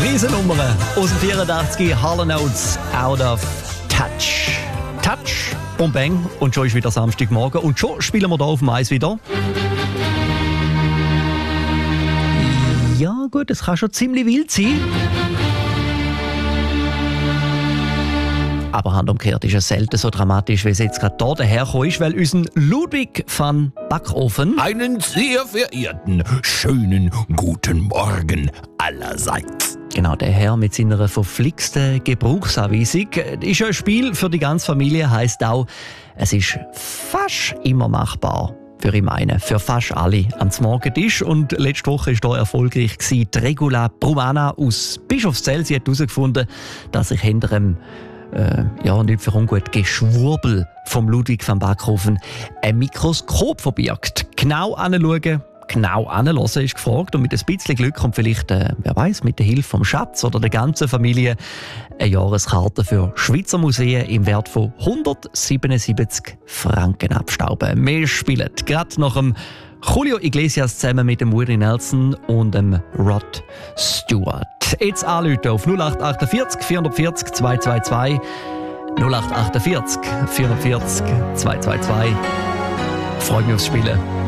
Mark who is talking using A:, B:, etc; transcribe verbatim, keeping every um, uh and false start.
A: Riesennummer aus dem vierundachtzig, Hall and Oates, Out of Touch. Touch, Bum Bang, und schon ist wieder Samstagmorgen und schon spielen wir hier auf dem Eis wieder. Ja gut, es kann schon ziemlich wild sein. Aber handumkehrt ist es selten so dramatisch, wie es jetzt gerade hier dahergekommen ist, weil unser Ludwig van Backofen...
B: Einen sehr verehrten, schönen guten Morgen allerseits.
A: Genau, der Herr mit seiner verflixten Gebrauchsanweisung. Ist ja ein Spiel für die ganze Familie, heisst auch, es ist fast immer machbar. Für ich meine, für fast alle ans Morgentisch. Und letzte Woche war hier erfolgreich gewesen. Die Regula Brumana aus Bischofszell. Sie hat herausgefunden, dass sich hinter dem äh, ja, nicht für ungut Geschwurbel vom Ludwig van Backofen ein Mikroskop verbirgt. Genau anschauen, genau anhören ist gefragt, und mit ein bisschen Glück kommt vielleicht, äh, wer weiß, mit der Hilfe vom Schatz oder der ganzen Familie eine Jahreskarte für Schweizer Museen im Wert von hundertsiebenundsiebzig Franken abstauben. Wir spielen gerade nach dem Julio Iglesias zusammen mit dem Willie Nelson und dem Rod Stewart. Jetzt anrufen auf null acht achtundvierzig vierhundertvierzig zweihundertzweiundzwanzig, null acht achtundvierzig vierhundertvierzig zweihundertzweiundzwanzig. Freue mich aufs Spielen.